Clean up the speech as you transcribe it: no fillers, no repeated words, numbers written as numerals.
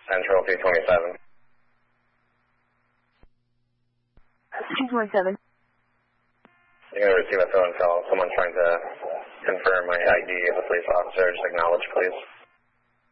Central 227. 227. You're going to receive a phone call. Someone trying to confirm my ID as a police officer. Just acknowledge, please.